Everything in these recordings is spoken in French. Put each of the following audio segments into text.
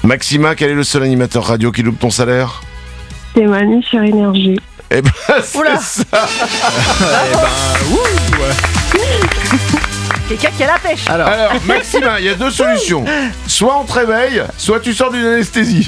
Maxima, quel est le seul animateur radio qui loupe ton salaire? C'est Manu sur Énergie. Eh ben, c'est Oula. ça. Quelqu'un qui a la pêche. Alors, Alors, Maxima, il y a deux solutions. Soit on te réveille, soit tu sors d'une anesthésie.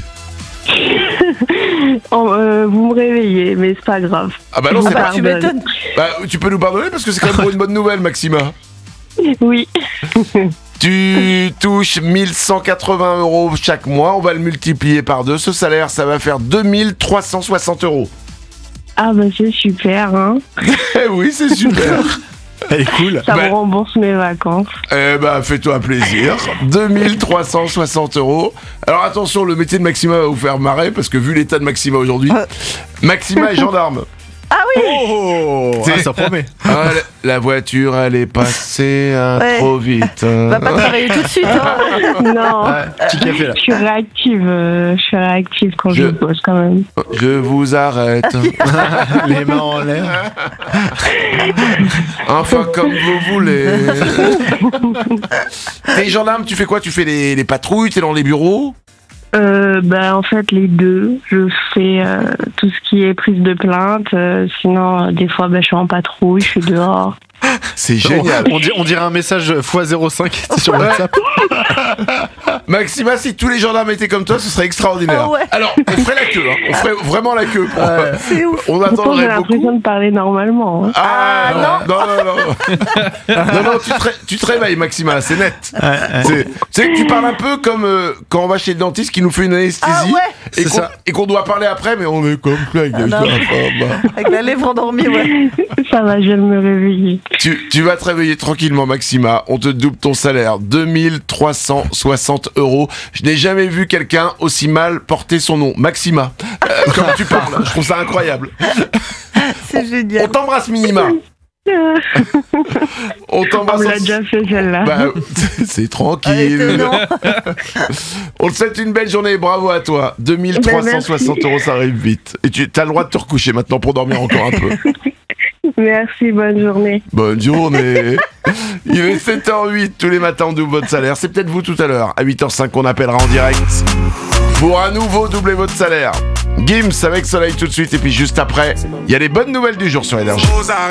Vous me réveillez, mais c'est pas grave. Ah bah non, c'est pas... Tu m'étonnes. Bah, tu peux nous pardonner parce que c'est quand même pour une bonne nouvelle, Maxima. Oui. Tu touches 1180 € chaque mois, on va le multiplier par 2. Ce salaire, ça va faire 2360 €. Ah bah c'est super, hein. Eh oui, c'est super. elle est cool. Ça Bah- me rembourse mes vacances. Eh bah, fais-toi plaisir. 2360 €. Alors attention, le métier de Maxima va vous faire marrer parce que vu l'état de Maxima aujourd'hui, Maxima est gendarme. Ah oui. Oh, C'est- ça promet. Ah, la voiture, elle est passée Ouais. trop vite. Va pas travailler tout de suite. Hein. Non, Petit café là. je suis réactive quand je Je- bosse quand même. Je vous arrête. Les mains en l'air. Enfin, comme vous voulez. T'es gendarme, tu fais quoi? Tu fais les patrouilles, t'es dans les bureaux? Bah en fait les deux. Je fais tout ce qui est prise de plainte. Sinon des fois bah, je suis en patrouille, je suis dehors. C'est génial. On dirait un message x05 sur WhatsApp. Maxima, si tous les gendarmes étaient comme toi, ce serait extraordinaire. Ah ouais. Alors, on ferait la queue, hein. On ferait vraiment la queue. Pour... C'est ouf. On Pourtant j'ai attendrait beaucoup. l'impression de parler normalement. Hein. Ah non, tu te réveilles, Maxima, c'est net. Tu sais que tu parles un peu comme quand on va chez le dentiste qui nous fait une anesthésie Ah ouais. et C'est ça. qu'on doit parler après, mais on est comme ça. non. Avec la lèvre endormie, ouais. Ça va, je vais me réveiller. Tu vas te réveiller tranquillement, Maxima. On te double ton salaire, 2360 €. Je n'ai jamais vu quelqu'un aussi mal porter son nom, Maxima. Comme tu parles, je trouve ça incroyable. C'est On génial. t'embrasse, Minima. On On t'embrasse. me l'a déjà fait celle-là. Bah, c'est Ah, tranquille. étonnant. On te souhaite une belle journée, bravo à toi. 2360 €, ça arrive vite. Et tu as le droit de te recoucher maintenant pour dormir encore un peu. Merci, bonne journée. Bonne journée. Il est 7h08, tous les matins on double votre salaire. C'est peut-être vous tout à l'heure. À 8h05, on appellera en direct pour à nouveau doubler votre salaire. Gims avec Soleil tout de suite. Et puis juste après, il y a les bonnes nouvelles du jour sur Énergie.